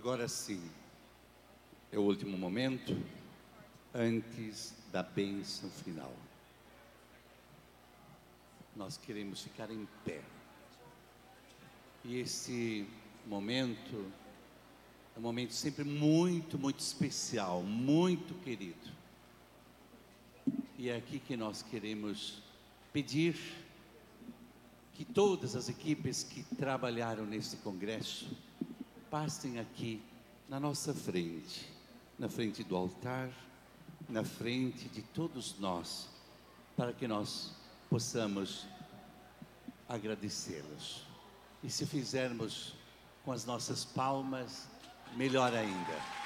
Agora sim, é o último momento antes da bênção final. Nós queremos ficar em pé. E esse momento é um momento sempre muito, muito especial, muito querido. E é aqui que nós queremos pedir que todas as equipes que trabalharam nesse congresso passem aqui na nossa frente, na frente do altar, na frente de todos nós, para que nós possamos agradecê-los. E se fizermos com as nossas palmas, melhor ainda.